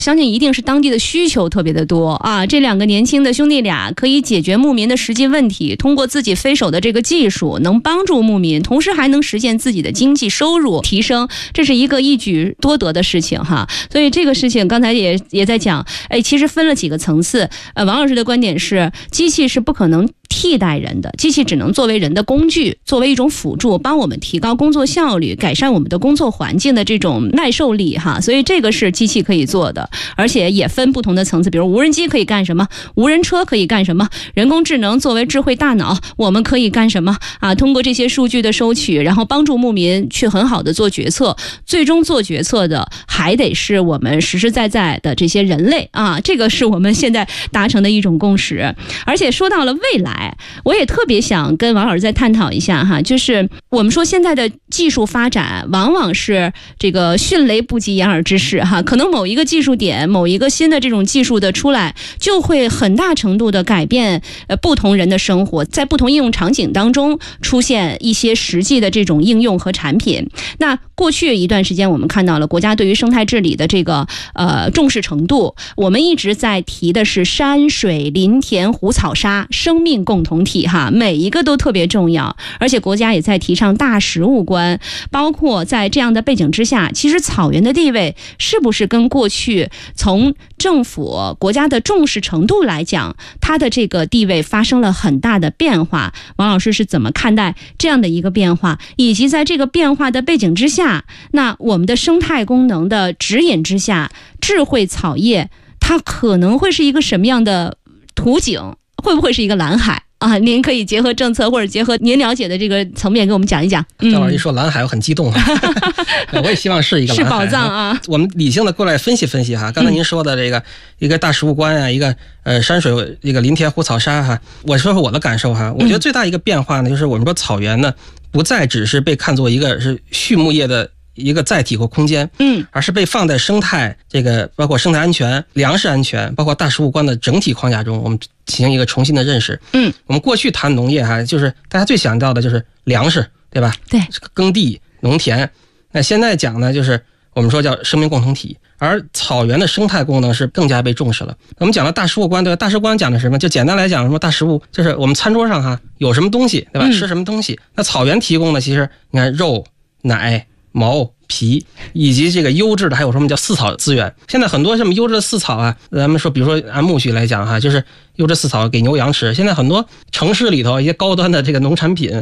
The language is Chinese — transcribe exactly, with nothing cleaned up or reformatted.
相信一定是当地的需求特别的多啊。这两个年轻的兄弟俩可以解决牧民的实际问题，通过自己飞手的这个技术，能帮助牧民，同时还能实现自己的经济收入提升，这是一个一举多得的事情哈。所以这个事情刚才也也在讲，哎，其实分了几个层次。呃，王老师的观点是，机器是不可能替代人的，机器只能作为人的工具，作为一种辅助，帮我们提高工作效率，改善我们的工作环境的这种耐受力哈。所以这个是机器可以做的，而且也分不同的层次，比如无人机可以干什么，无人车可以干什么，人工智能作为智慧大脑，我们可以干什么啊？通过这些数据的收取，然后帮助牧民去很好的做决策，最终做决策的还得是我们实实在在的这些人类啊，这个是我们现在达成的一种共识。而且说到了未来，我也特别想跟王老师再探讨一下哈，就是我们说现在的技术发展往往是这个迅雷不及掩耳之势哈，可能某一个技术点，某一个新的这种技术的出来，就会很大程度的改变呃不同人的生活，在不同应用场景当中出现一些实际的这种应用和产品。那过去一段时间我们看到了国家对于生态治理的这个呃重视程度，我们一直在提的是山水林田湖草沙生命共同体哈，每一个都特别重要，而且国家也在提倡大食物观，包括在这样的背景之下，其实草原的地位是不是跟过去从政府国家的重视程度来讲，它的这个地位发生了很大的变化？王老师是怎么看待这样的一个变化，以及在这个变化的背景之下，那我们的生态功能的指引之下，智慧草业它可能会是一个什么样的图景？会不会是一个蓝海啊？您可以结合政策或者结合您了解的这个层面给我们讲一讲。 张老师一说蓝海我很激动啊我也希望是一个蓝海， 是宝藏啊。 我们理性的过来分析分析哈，刚才您说的这个、嗯、一个大食物观啊，一个呃山水，一个林田湖草沙哈，我说说我的感受哈。我觉得最大一个变化呢，就是我们说草原呢不再只是被看作一个是畜牧业的一个载体或空间，嗯，而是被放在生态这个包括生态安全、粮食安全，包括大食物观的整体框架中，我们进行一个重新的认识。嗯，我们过去谈农业哈，就是大家最想到的就是粮食，对吧？ 对， 耕地、农田。那现在讲呢，就是我们说叫生命共同体，而草原的生态功能是更加被重视了。我们讲到大食物观，对吧？大食物观讲的什么？就简单来讲，什么大食物就是我们餐桌上哈有什么东西，对吧？嗯、吃什么东西？那草原提供的其实你看肉、奶、毛、皮，以及这个优质的还有什么叫饲草资源。现在很多什么优质的饲草啊，咱们说比如说按苜蓿来讲哈，就是优质饲草给牛羊吃。现在很多城市里头一些高端的这个农产品